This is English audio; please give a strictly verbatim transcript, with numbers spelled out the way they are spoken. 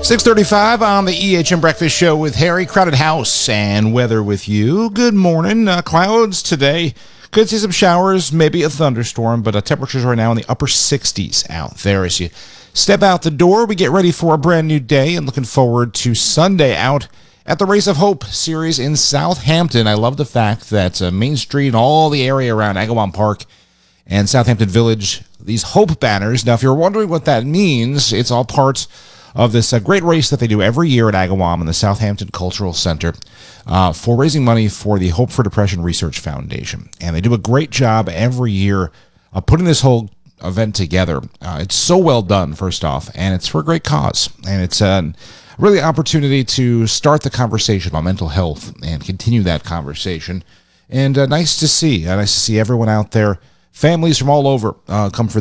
six thirty-five on the E H M Breakfast Show with Harry. Crowded house and weather with you. Good morning. Uh, clouds today. Could see some showers, maybe a thunderstorm, but uh, temperatures right now in the upper sixties out there. As you step out the door, we get ready for a brand new day and looking forward to Sunday out at the Race of Hope series in Southampton. I love the fact that uh, Main Street and all the area around Agawam Park and Southampton Village, these Hope banners. Now, if you're wondering what that means, it's all part of this uh, great race that they do every year at Agawam and the Southampton Cultural Center uh, for raising money for the Hope for Depression Research Foundation. And they do a great job every year of putting this whole event together. Uh, it's so well done, first off, and it's for a great cause. And it's a really opportunity to start the conversation on mental health and continue that conversation. And uh, nice to see. Uh, nice to see everyone out there. Families from all over uh, come for